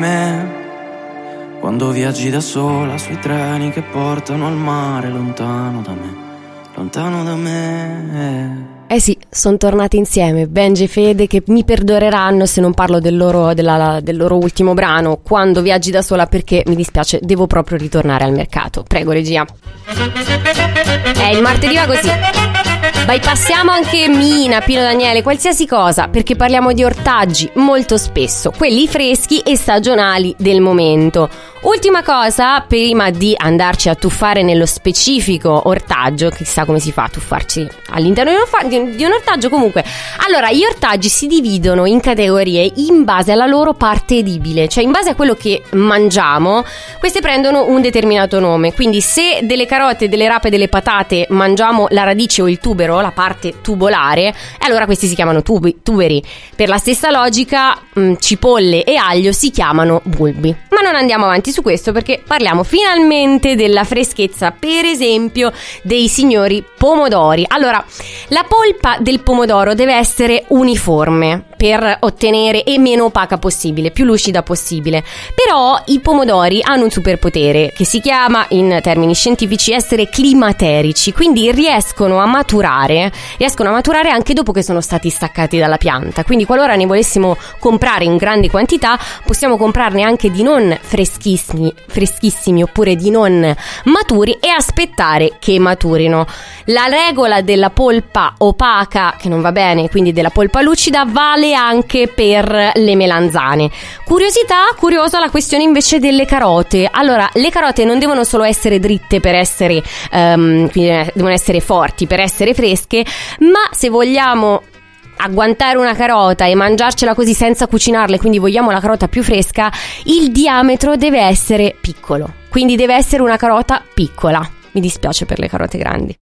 me, quando viaggi da sola sui treni che portano al mare, lontano da me, lontano da me. Eh sì, sono tornati insieme Benji e Fede, che mi perdoneranno se non parlo del loro ultimo brano, Quando viaggi da sola, perché mi dispiace, devo proprio ritornare al mercato. Prego regia. Il martedì va così. Bypassiamo anche Mina, Pino Daniele, qualsiasi cosa, perché parliamo di ortaggi molto spesso, quelli freschi e stagionali del momento. Ultima cosa, prima di andarci a tuffare nello specifico ortaggio, chissà come si fa a tuffarci all'interno di un ortaggio. Comunque, allora, gli ortaggi si dividono in categorie in base alla loro parte edibile, cioè in base a quello che mangiamo, queste prendono un determinato nome. Quindi se delle carote, delle rape, delle patate mangiamo la radice o il tubero, la parte tubolare, allora questi si chiamano tuberi. Per la stessa logica, cipolle e aglio si chiamano bulbi. Ma non andiamo avanti su questo, perché parliamo finalmente della freschezza, per esempio, dei signori pomodori. Allora, la polpa del pomodoro deve essere uniforme per ottenere e meno opaca possibile, più lucida possibile. Però i pomodori hanno un superpotere che si chiama, in termini scientifici, essere climaterici, quindi riescono a maturare anche dopo che sono stati staccati dalla pianta. Quindi qualora ne volessimo comprare in grande quantità, possiamo comprarne anche di non freschissimi oppure di non maturi e aspettare che maturino. La regola della polpa opaca, che non va bene, quindi della polpa lucida, vale anche per le melanzane. Curiosa la questione invece delle carote. Allora, le carote non devono solo essere dritte per essere quindi devono essere forti per essere fresche, ma se vogliamo agguantare una carota e mangiarcela così senza cucinarla, quindi vogliamo la carota più fresca, il diametro deve essere piccolo, quindi deve essere una carota piccola. Mi dispiace per le carote grandi.